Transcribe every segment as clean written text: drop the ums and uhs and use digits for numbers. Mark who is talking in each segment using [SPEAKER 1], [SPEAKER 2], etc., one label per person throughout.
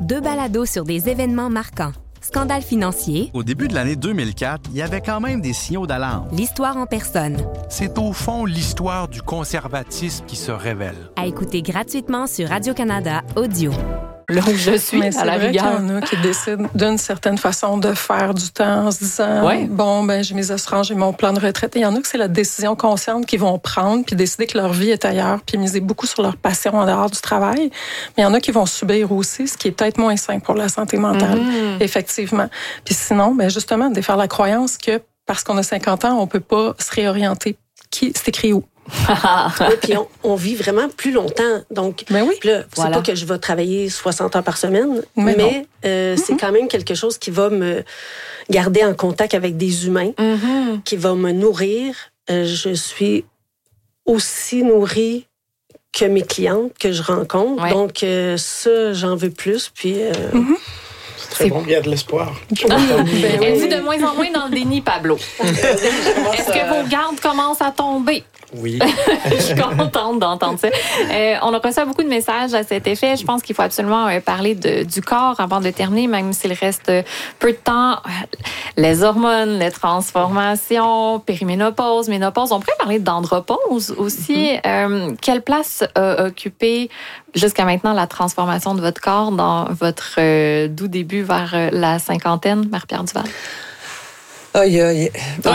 [SPEAKER 1] 2 balados sur des événements marquants. Scandale financier.
[SPEAKER 2] Au début de l'année 2004, il y avait quand même des signaux d'alarme.
[SPEAKER 1] L'histoire en personne.
[SPEAKER 3] C'est au fond l'histoire du conservatisme qui se révèle.
[SPEAKER 1] À écouter gratuitement sur Radio-Canada Audio.
[SPEAKER 4] Là où je suis,
[SPEAKER 5] mais
[SPEAKER 4] à la rigueur.
[SPEAKER 5] C'est vrai qu'il y en a qui décident d'une certaine façon de faire du temps en se disant j'ai mes assurances, j'ai mon plan de retraite. Et il y en a que c'est la décision consciente qu'ils vont prendre puis décider que leur vie est ailleurs puis miser beaucoup sur leur passion en dehors du travail. Mais il y en a qui vont subir aussi, ce qui est peut-être moins sain pour la santé mentale, effectivement. Puis sinon, justement, défaire la croyance que parce qu'on a 50 ans, on peut pas se réorienter. C'est écrit où?
[SPEAKER 6] Oui, puis on vit vraiment plus longtemps. Donc, là, c'est pas que je vais travailler 60 heures par semaine, mais c'est quand même quelque chose qui va me garder en contact avec des humains, qui va me nourrir. Je suis aussi nourrie que mes clientes que je rencontre. Ouais. Donc, ça, j'en veux plus. Puis...
[SPEAKER 7] C'est bon, il y a de l'espoir.
[SPEAKER 4] Êtes-vous de moins en moins dans le déni, Pablo? Est-ce que vos gardes commencent à tomber?
[SPEAKER 7] Oui.
[SPEAKER 4] Je suis contente d'entendre ça. On a reçu beaucoup de messages à cet effet. Je pense qu'il faut absolument parler du corps avant de terminer, même s'il reste peu de temps. Les hormones, les transformations, périménopause, ménopause. On pourrait parler d'andropause aussi. Quelle place a occupé jusqu'à maintenant la transformation de votre corps dans votre doux début vers la cinquantaine, Marie-Pierre Duval?
[SPEAKER 8] Aïe,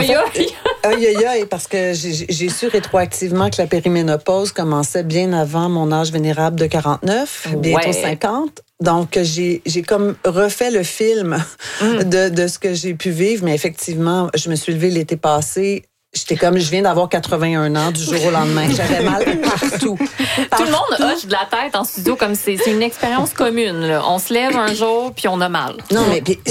[SPEAKER 8] parce que j'ai su rétroactivement que la périménopause commençait bien avant mon âge vénérable de 49, bientôt 50. Donc, j'ai comme refait le film de ce que j'ai pu vivre. Mais effectivement, je me suis levée l'été passé. J'étais comme, je viens d'avoir 81 ans du jour au lendemain. J'avais mal partout.
[SPEAKER 4] Tout le monde hoche de la tête en studio comme c'est une expérience commune. Là. On se lève un jour puis on a mal.
[SPEAKER 8] Non, mais puis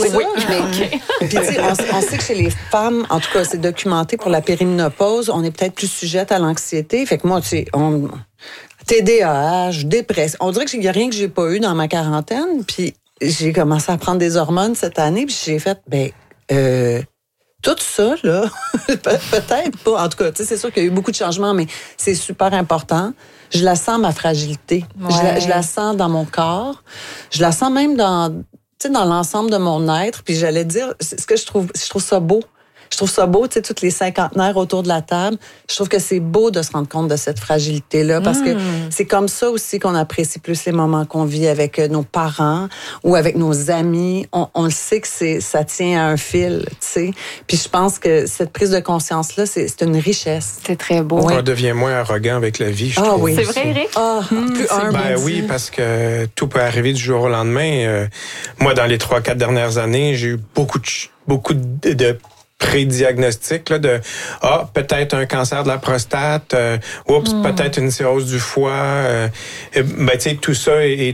[SPEAKER 8] on sait que chez les femmes, en tout cas, c'est documenté pour la périménopause, on est peut-être plus sujette à l'anxiété. Fait que moi, tu sais, TDAH, dépression. On dirait qu'il n'y a rien que j'ai pas eu dans ma quarantaine. Puis j'ai commencé à prendre des hormones cette année. Puis j'ai fait, tout ça, là, peut-être pas. En tout cas, tu sais, c'est sûr qu'il y a eu beaucoup de changements, mais c'est super important. Je la sens, ma fragilité. Ouais. Je la sens dans mon corps. Je la sens même dans l'ensemble de mon être. Puis j'allais dire, ce que je trouve ça beau. Je trouve ça beau, tu sais, tous les cinquantenaires autour de la table. Je trouve que c'est beau de se rendre compte de cette fragilité-là parce que c'est comme ça aussi qu'on apprécie plus les moments qu'on vit avec nos parents ou avec nos amis. On le sait que ça tient à un fil, tu sais. Puis je pense que cette prise de conscience-là, c'est une richesse.
[SPEAKER 4] C'est très beau.
[SPEAKER 7] On devient moins arrogant avec la vie, je trouve.
[SPEAKER 8] Oui.
[SPEAKER 4] C'est vrai, Eric?
[SPEAKER 8] Plus humble.
[SPEAKER 7] Oui, parce que tout peut arriver du jour au lendemain. Moi, dans les 3-4 dernières années, j'ai eu beaucoup de prédiagnostic là, de peut-être un cancer de la prostate, peut-être une cirrhose du foie. Tu sais, tout ça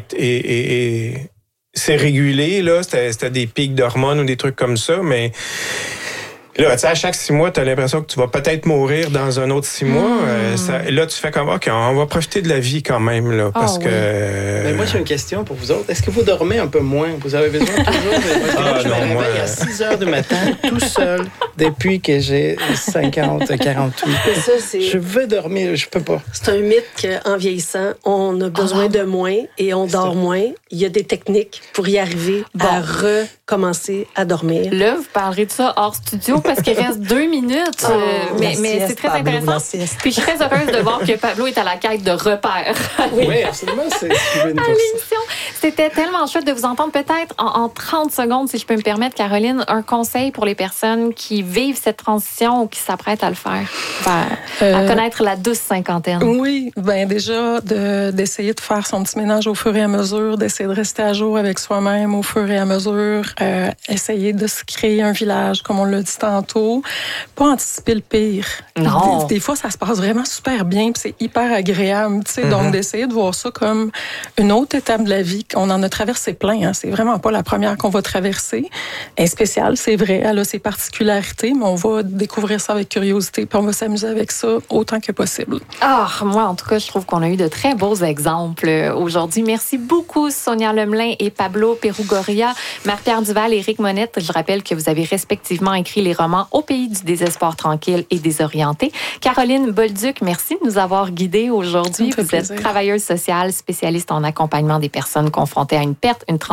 [SPEAKER 7] c'est régulé là, c'était des pics d'hormones ou des trucs comme ça, mais là, tu sais, à chaque 6 mois, tu as l'impression que tu vas peut-être mourir dans un autre 6 mois. Là, tu fais comme, OK, on va profiter de la vie quand même, là, parce que... Mais moi, j'ai une question pour vous autres. Est-ce que vous dormez un peu moins? Vous avez besoin toujours de... Je me réveille à 6 heures du matin, tout seul, depuis que j'ai 50, 48. Je veux dormir, je peux pas.
[SPEAKER 6] C'est un mythe qu'en vieillissant, on a besoin de moins et on dort moins. Il y a des techniques pour y arriver à recommencer à dormir.
[SPEAKER 4] Là, vous parlerez de ça hors studio parce qu'il reste 2 minutes. Mais c'est très intéressant. Puis je suis très heureuse de voir que Pablo est à la quête de repères.
[SPEAKER 7] Oui, absolument. C'est une pour
[SPEAKER 4] l'émission. C'était tellement chouette de vous entendre. Peut-être en 30 secondes, si je peux me permettre, Caroline, un conseil pour les personnes qui vivent cette transition ou qui s'apprêtent à le faire, à connaître la douce cinquantaine.
[SPEAKER 5] Oui, déjà d'essayer de faire son petit ménage au fur et à mesure, d'essayer de rester à jour avec soi-même au fur et à mesure, essayer de se créer un village, comme on l'a dit tantôt, pas anticiper le pire.
[SPEAKER 4] Non.
[SPEAKER 5] Des fois, ça se passe vraiment super bien, puis c'est hyper agréable, tu sais, donc d'essayer de voir ça comme une autre étape de la vie. On en a traversé plein, hein. C'est vraiment pas la première qu'on va traverser. Elle est spéciale, c'est vrai, elle a ses particularités, mais on va découvrir ça avec curiosité, puis on va s'amuser avec ça autant que possible.
[SPEAKER 4] Moi, en tout cas, je trouve qu'on a eu de très beaux exemples aujourd'hui. Merci beaucoup, Sonia Lemelin et Pablo Perugorria. Marie-Pierre Duval et Éric Monette, je rappelle que vous avez respectivement écrit les romans Au pays du désespoir tranquille et désorienté. Caroline Bolduc, merci de nous avoir guidés aujourd'hui. Vous êtes travailleuse sociale, spécialiste en accompagnement des personnes confrontées à une perte, une